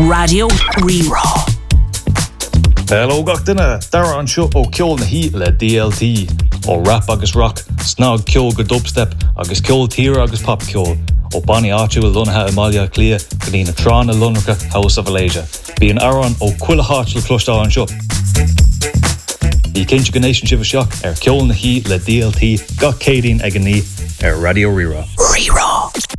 Radio Rerá. Hello gach duine, dara an seo ó ceol na hí le DLT, ó rap agus rock, snog ceol go dubstep, agus ceol tír agus pop ceol, ó Bonnie áitiú lunathe Amalia Clia, go dtí na trán a lunracha House of Malaysia. Bí an aran ó cuila hátil clostá an seo. Ní cinnte gnéisian sibh seach ceol na hí le DLT gach cédín ag an ní Radio Rerá. Rerá.